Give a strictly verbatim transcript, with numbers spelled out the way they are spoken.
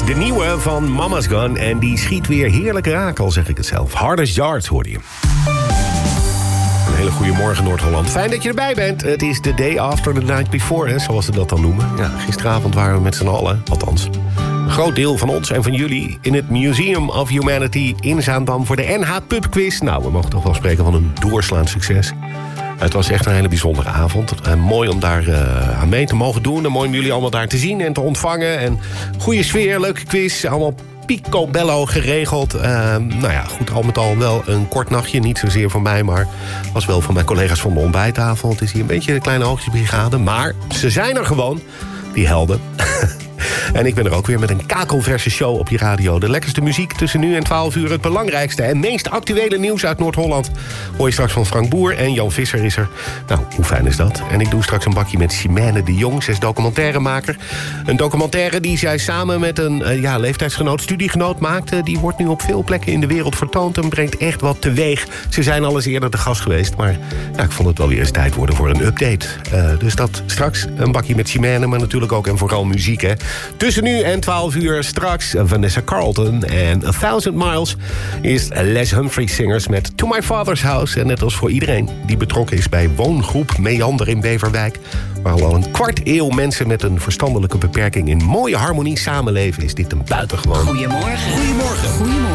de nieuwe van Mama's Gun. En die schiet weer heerlijk raak, al zeg ik het zelf. Hardest Yards hoorde je. Een hele goede morgen, Noord-Holland. Fijn dat je erbij bent. Het is the day after the night before, hè, zoals ze dat dan noemen. Ja, gisteravond waren we met z'n allen, althans een groot deel van ons en van jullie, in het Museum of Humanity in Zaandam voor de N H Pub Quiz. Nou, we mogen toch wel spreken van een doorslaand succes. Het was echt een hele bijzondere avond. En mooi om daar uh, aan mee te mogen doen. En mooi om jullie allemaal daar te zien en te ontvangen. En goede sfeer, leuke quiz. Allemaal picobello geregeld. Uh, nou ja, goed, al met al wel een kort nachtje. Niet zozeer voor mij, maar was wel van mijn collega's van de ontbijttafel. Het is hier een beetje een kleine hoogtjesbrigade. Maar ze zijn er gewoon, die helden. En ik ben er ook weer met een kakelverse show op je radio. De lekkerste muziek tussen nu en twaalf uur. Het belangrijkste en meest actuele nieuws uit Noord-Holland. Hoor je straks van Frank Boer en Jan Visser is er. Nou, hoe fijn is dat? En ik doe straks een bakje met Chimène de Jong. Zij is documentairemaker. Een documentaire die zij samen met een uh, ja, leeftijdsgenoot, studiegenoot maakte. Die wordt nu op veel plekken in de wereld vertoond en brengt echt wat teweeg. Ze zijn al eens eerder te gast geweest. Maar ja, ik vond het wel weer eens tijd worden voor een update. Uh, dus dat straks een bakje met Chimène, maar natuurlijk ook en vooral muziek, hè. Tussen nu en twaalf uur straks Vanessa Carlton en A Thousand Miles is Les Humphrey Singers met To My Father's House. En net als voor iedereen die betrokken is bij woongroep Meander in Beverwijk, waar al een kwart eeuw mensen met een verstandelijke beperking in mooie harmonie samenleven, is dit een buitengewoon. Goedemorgen. Goedemorgen. Goedemorgen.